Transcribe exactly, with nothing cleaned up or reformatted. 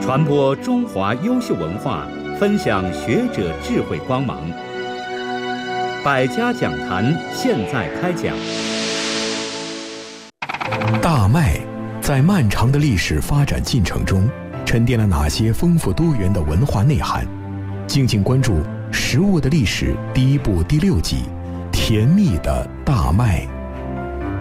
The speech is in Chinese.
传播中华优秀文化，分享学者智慧光芒。百家讲坛现在开讲。 大麦在漫长的历史发展进程中，沉淀了哪些丰富多元的文化内涵？敬请关注《食物的历史》第一部第六集《甜蜜的大麦》。